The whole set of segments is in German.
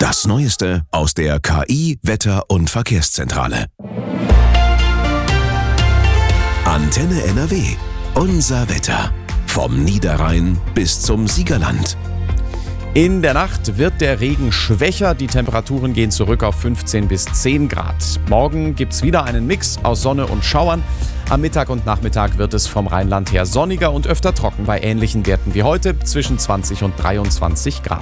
Das Neueste aus der KI, Wetter- und Verkehrszentrale. Antenne NRW. Unser Wetter. Vom Niederrhein bis zum Siegerland. In der Nacht wird der Regen schwächer, die Temperaturen gehen zurück auf 15 bis 10 Grad. Morgen gibt's wieder einen Mix aus Sonne und Schauern. Am Mittag und Nachmittag wird es vom Rheinland her sonniger und öfter trocken bei ähnlichen Werten wie heute, zwischen 20 und 23 Grad.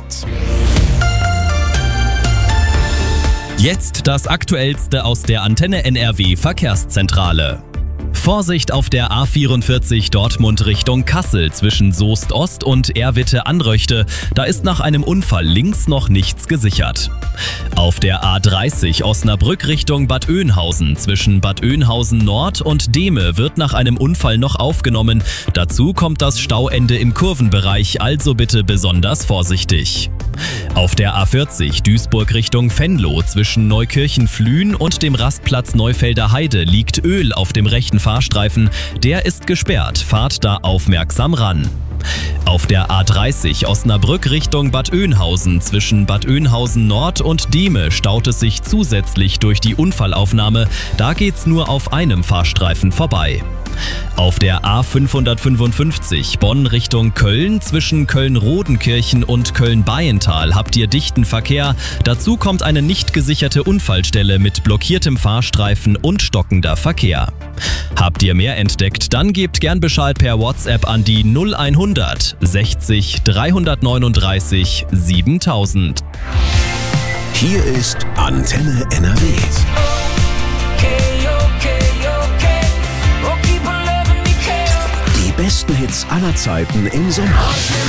Jetzt das Aktuellste aus der Antenne NRW Verkehrszentrale. Vorsicht auf der A44 Dortmund Richtung Kassel zwischen Soest Ost und Erwitte-Anröchte. Da ist nach einem Unfall links noch nichts gesichert. Auf der A30 Osnabrück Richtung Bad Oeynhausen zwischen Bad Oeynhausen Nord und Dehme wird nach einem Unfall noch aufgenommen. Dazu kommt das Stauende im Kurvenbereich, also bitte besonders vorsichtig. Auf der A40 Duisburg Richtung Venlo zwischen Neukirchen-Flühen und dem Rastplatz Neufelder Heide liegt Öl auf dem rechten Fahrstreifen. Der ist gesperrt, fahrt da aufmerksam ran. Auf der A30 Osnabrück Richtung Bad Oeynhausen zwischen Bad Oeynhausen Nord und Dehme staut es sich zusätzlich durch die Unfallaufnahme. Da geht's nur auf einem Fahrstreifen vorbei. Auf der A555 Bonn Richtung Köln zwischen Köln-Rodenkirchen und Köln-Bayental habt ihr dichten Verkehr. Dazu kommt eine nicht gesicherte Unfallstelle mit blockiertem Fahrstreifen und stockender Verkehr. Habt ihr mehr entdeckt, dann gebt gern Bescheid per WhatsApp an die 0100 60 339 7000. Hier ist Antenne NRW. Die besten Hits aller Zeiten im Sommer.